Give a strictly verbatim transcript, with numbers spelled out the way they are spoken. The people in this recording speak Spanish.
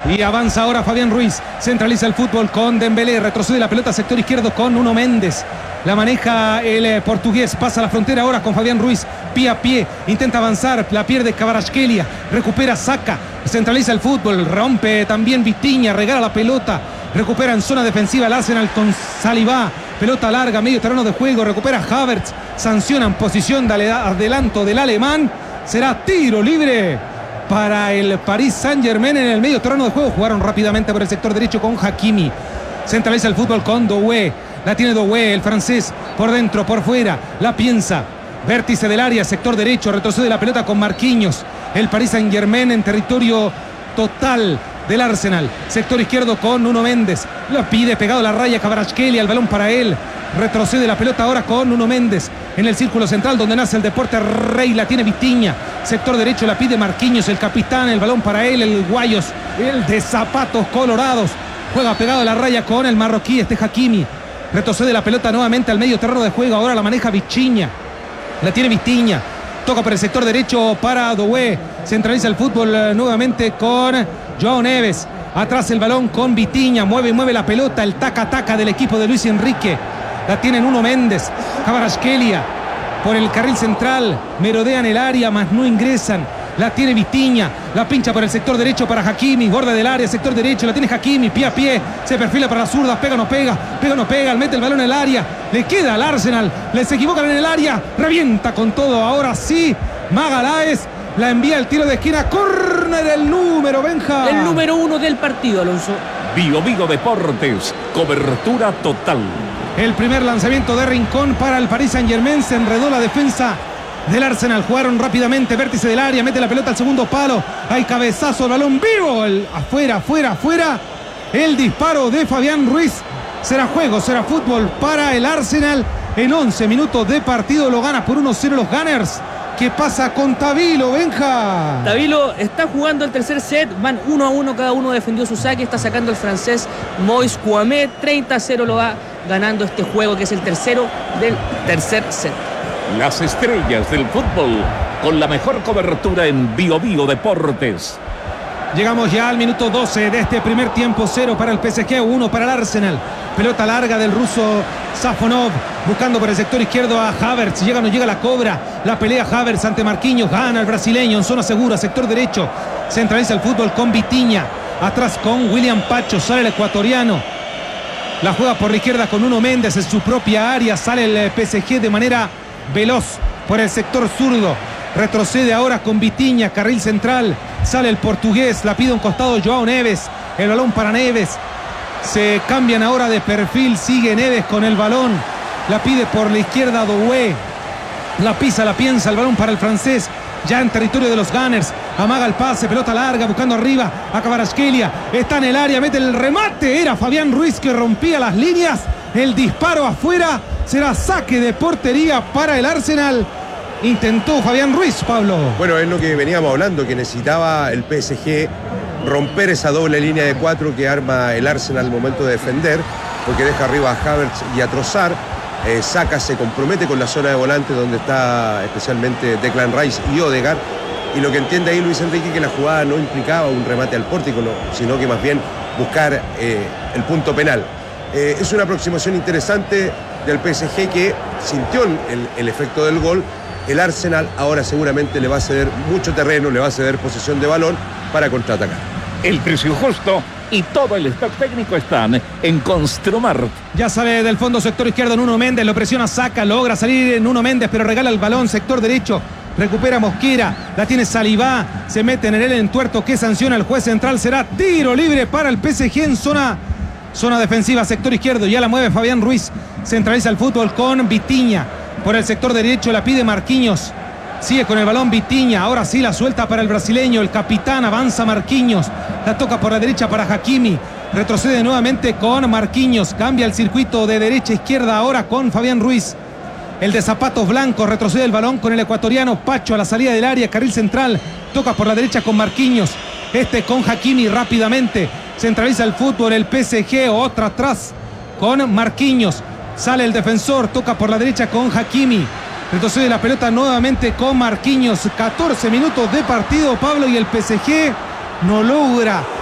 Y avanza ahora Fabián Ruiz. Centraliza el fútbol con Dembélé. Retrocede la pelota sector izquierdo con Nuno Méndez. La maneja el eh, portugués. Pasa la frontera ahora con Fabián Ruiz. Pie a pie. Intenta avanzar. La pierde Kvaratskhelia. Recupera, saca. Centraliza el fútbol. Rompe también Vitinha. Regala la pelota. Recupera en zona defensiva el Arsenal con Saliba. Pelota larga, medio terreno de juego. Recupera Havertz. Sancionan posición de adelanto del alemán. Será tiro libre para el Paris Saint-Germain en el medio terreno de juego. Jugaron rápidamente por el sector derecho con Hakimi. Centraliza el fútbol con Doué. La tiene Doué, el francés. Por dentro, por fuera. La piensa. Vértice del área, sector derecho. Retrocede la pelota con Marquinhos. El Paris Saint-Germain en territorio total del Arsenal. Sector izquierdo con Nuno Méndez. La pide pegado a la raya Kvaratskhelia. El balón para él. Retrocede la pelota ahora con Nuno Méndez. En el círculo central donde nace el deporte rey. La tiene Vitinha. Sector derecho la pide Marquinhos, el capitán. El balón para él, el Guayos. El de zapatos colorados. Juega pegado a la raya con el marroquí, este Hakimi. Retrocede la pelota nuevamente al medio terreno de juego. Ahora la maneja Vitinha. La tiene Vitinha. Toca por el sector derecho para Doué. Centraliza el fútbol eh, nuevamente con João Neves. Atrás el balón con Vitinha. Mueve y mueve la pelota. El taca-taca del equipo de Luis Enrique. La tiene Nuno Méndez. Kvaratskhelia por el carril central. Merodean el área, mas no ingresan. La tiene Vitinha. La pincha por el sector derecho para Hakimi. Borde del área, sector derecho. La tiene Hakimi. Pie a pie. Se perfila para la zurda. Pega o no pega. Pega o no pega. Mete el balón en el área. Le queda al Arsenal. Les equivocan en el área. Revienta con todo. Ahora sí. Magalhães. La envía el tiro de esquina. Córner el número, Benja. El número uno del partido, Alonso. Bio Vigo Deportes. Cobertura total. El primer lanzamiento de Rincón para el Paris Saint-Germain. Se enredó la defensa del Arsenal. Jugaron rápidamente. Vértice del área. Mete la pelota al segundo palo. Hay cabezazo. El balón vivo. El, afuera, afuera, afuera. El disparo de Fabián Ruiz. Será juego, será fútbol para el Arsenal. En once minutos de partido lo gana por uno cero los Gunners. ¿Qué pasa con Tavilo, Benja? Tavilo está jugando el tercer set. Van uno a uno. Cada uno defendió su saque. Está sacando el francés Moïse Kouamé. treinta a cero lo va ganando este juego, que es el tercero del tercer set. Las estrellas del fútbol con la mejor cobertura en Bio Vigo Deportes. Llegamos ya al minuto doce de este primer tiempo. Cero para el P S G, uno para el Arsenal. Pelota larga del ruso Safonov, buscando por el sector izquierdo a Havertz. Llega o no llega, la cobra. La pelea Havertz ante Marquinhos. Gana el brasileño en zona segura, sector derecho. Centraliza el fútbol con Vitinha. Atrás con William Pacho. Sale el ecuatoriano. La juega por la izquierda con Nuno Méndez en su propia área. Sale el P S G de manera veloz por el sector zurdo. Retrocede ahora con Vitinha, carril central. Sale el portugués, la pide un costado João Neves. El balón para Neves. Se cambian ahora de perfil. Sigue Neves con el balón. La pide por la izquierda Doué. La pisa, la piensa. El balón para el francés. Ya en territorio de los Gunners. Amaga el pase, pelota larga, buscando arriba a Kvaratskhelia. Está en el área, mete el remate. Era Fabián Ruiz que rompía las líneas. El disparo afuera. Será saque de portería para el Arsenal. Intentó Fabián Ruiz, Pablo. Bueno, es lo que veníamos hablando, que necesitaba el P S G romper esa doble línea de cuatro que arma el Arsenal al momento de defender, porque deja arriba a Havertz y a Trossard. Eh, saca, se compromete con la zona de volante donde está especialmente Declan Rice y Odegaard. Y lo que entiende ahí Luis Enrique, que la jugada no implicaba un remate al pórtico, no, sino que más bien buscar eh, el punto penal. Eh, es una aproximación interesante del P S G, que sintió el, el efecto del gol. El Arsenal ahora seguramente le va a ceder mucho terreno, le va a ceder posesión de balón para contraatacar. El precio justo y todo el stock técnico están en Construmart. Ya sale del fondo sector izquierdo Nuno Méndez, lo presiona, saca, logra salir Nuno Méndez, pero regala el balón sector derecho. Recupera Mosquera, la tiene Saliba, se mete en el entuerto que sanciona el juez central. Será tiro libre para el P S G en zona, zona defensiva, sector izquierdo. Ya la mueve Fabián Ruiz, centraliza el fútbol con Vitinha. Por el sector derecho la pide Marquinhos. Sigue con el balón Vitinha. Ahora sí la suelta para el brasileño. El capitán, avanza Marquinhos. La toca por la derecha para Hakimi. Retrocede nuevamente con Marquinhos. Cambia el circuito de derecha a izquierda ahora con Fabián Ruiz. El de zapatos blancos retrocede el balón con el ecuatoriano Pacho a la salida del área, carril central. Toca por la derecha con Marquinhos. Este con Hakimi rápidamente. Centraliza el fútbol el P S G. Otra atrás con Marquinhos. Sale el defensor, toca por la derecha con Hakimi. Retrocede la pelota nuevamente con Marquinhos. catorce minutos de partido, Pablo, y el P S G no logra